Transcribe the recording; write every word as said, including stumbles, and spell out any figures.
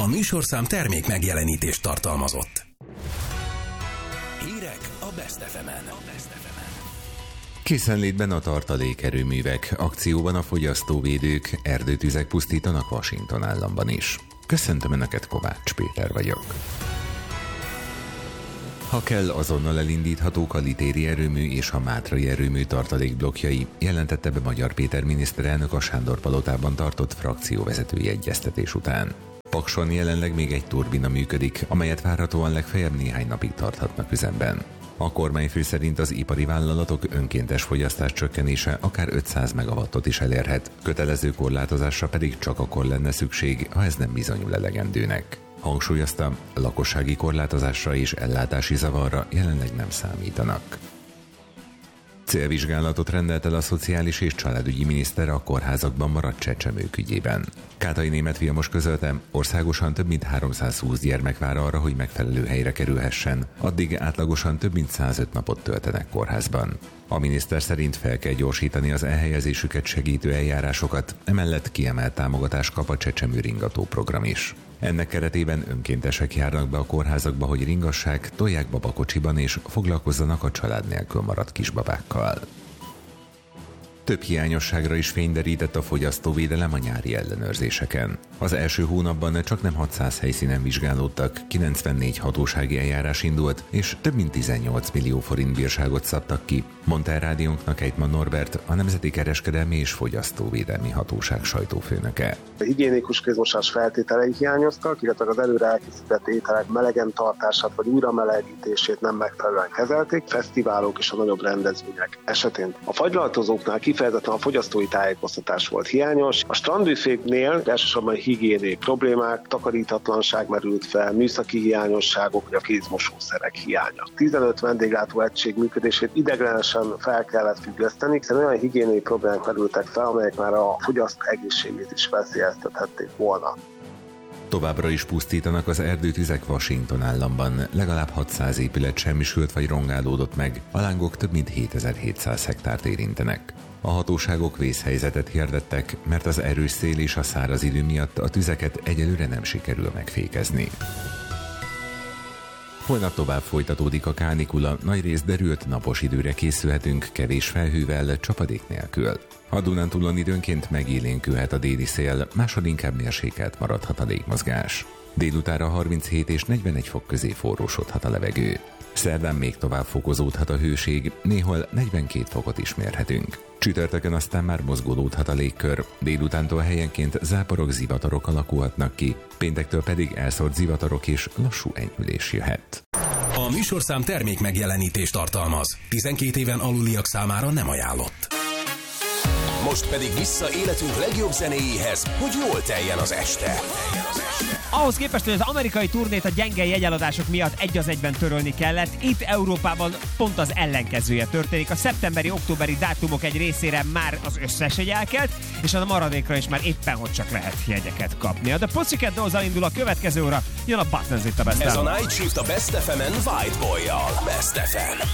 A műsorszám termék megjelenítést tartalmazott. Hírek a Best ef emen. Készenlétben a tartalékerőművek, akcióban a fogyasztóvédők, erdőtüzek pusztítanak Washington államban is. Köszöntöm Önöket, Kovács Péter vagyok. Ha kell, azonnal elindíthatók a litéri erőmű és a mátrai erőmű tartalékblokkjai, jelentette be Magyar Péter miniszterelnök a Sándor-palotában tartott frakcióvezetői egyeztetés után. Pakson jelenleg még egy turbina működik, amelyet várhatóan legfeljebb néhány napig tarthatnak üzemben. A kormányfő szerint az ipari vállalatok önkéntes fogyasztás csökkenése akár ötszáz megawattot is elérhet, kötelező korlátozásra pedig csak akkor lenne szükség, ha ez nem bizonyul elegendőnek. Hangsúlyozta, lakossági korlátozásra és ellátási zavarra jelenleg nem számítanak. Célvizsgálatot rendelt el a szociális és családügyi miniszter a kórházakban maradt csecsemők ügyében. Kátai Németh Vilmos közölte, országosan több mint háromszázhúsz gyermek vár arra, hogy megfelelő helyre kerülhessen, addig átlagosan több mint százöt napot töltenek kórházban. A miniszter szerint fel kell gyorsítani az elhelyezésüket segítő eljárásokat, emellett kiemelt támogatást kap a Csecsemő Ringató program is. Ennek keretében önkéntesek járnak be a kórházakba, hogy ringassák, tolják babakocsiban és foglalkozzanak a család nélkül maradt kisbabákkal. Több hiányosságra is fényderített a fogyasztóvédelem a nyári ellenőrzéseken. Az első hónapban csaknem hatszáz helyszínen vizsgálódtak, kilencvennégy hatósági eljárás indult, és több mint tizennyolc millió forint bírságot szabtak ki, mondta el rádiónknak Ejtman Norbert, a Nemzeti Kereskedelmi és Fogyasztóvédelmi Hatóság sajtófőnöke. A higiénikus kézmosás feltételei hiányoztak, illetve az előre elkészített ételek melegen tartását vagy újra melegítését nem megfelelően kezelték, fesztiválok és a nagyobb rendezvények esetén. A fagylaltozóknál kifejezetten a fogyasztói tájékoztatás volt hiányos. A strandbüféknél elsősorban higiéniai problémák, takarítatlanság merült fel, műszaki hiányosságok vagy a kézmosószerek hiánya. tizenöt vendéglátó egység működését ideiglenesen fel kellett függeszteni, hiszen olyan higiéniai problémák merültek fel, amelyek már a fogyasztó egészségét is veszélyeztethették volna. Továbbra is pusztítanak az erdőtüzek Washington államban, legalább hatszáz épület semmisült vagy rongálódott meg, a lángok több mint hétezer-hétszáz hektárt érintenek. A hatóságok vészhelyzetet hirdettek, mert az erős szél és a száraz idő miatt a tüzeket egyelőre nem sikerül megfékezni. Holnap tovább folytatódik a kánikula, nagyrészt derült napos időre készülhetünk, kevés felhővel, csapadék nélkül. A Dunántúlon időnként megélénkülhet a déli szél, máshol inkább mérsékelt maradhat a légmozgás. Délutára harminchét és negyvenegy fok közé forrósodhat a levegő. Szerdán még tovább fokozódhat a hőség, néhol negyvenkét fokot is mérhetünk. Csütörtökön aztán már mozgolódhat a légkör, délutántól helyenként záporok, zivatarok alakulhatnak ki, péntektől pedig elszórt zivatarok és lassú enyhülés jöhet. A műsorszám termék megjelenítést tartalmaz. tizenkét éven aluliak számára nem ajánlott. Most pedig vissza életünk legjobb zenéjéhez, hogy jól teljen az este. Ahhoz képest, hogy az amerikai turnét a gyenge jegyeladások miatt egy az egyben törölni kellett, itt Európában pont az ellenkezője történik. A szeptemberi-októberi dátumok egy részére már az összes jegy elkelt, és a maradékra is már éppen hogy csak lehet jegyeket kapni. A The Pussycat Dolls-al indul a következő óra, jön a Buttons itt a Best Ez a Night Shift a Best ef emen White Boy-jal. Best ef em.